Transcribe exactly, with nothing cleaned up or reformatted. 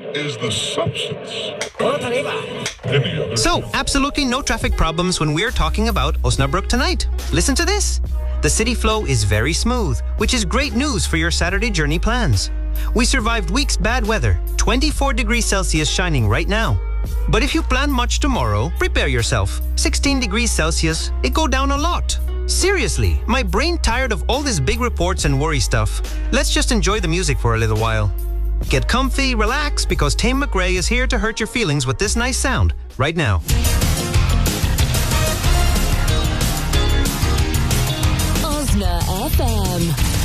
is the substance. Any other? So, absolutely no traffic problems when we're talking about Osnabrück tonight. Listen to this. The city flow is very smooth, which is great news for your Saturday journey plans. We survived weeks bad weather, twenty-four degrees Celsius shining right now. But if you plan much tomorrow, prepare yourself. sixteen degrees Celsius, it go down a lot. Seriously, my brain tired of all these big reports and worry stuff. Let's just enjoy the music for a little while. Get comfy, relax, because Tame McRae is here to hurt your feelings with this nice sound right now. Osna F M.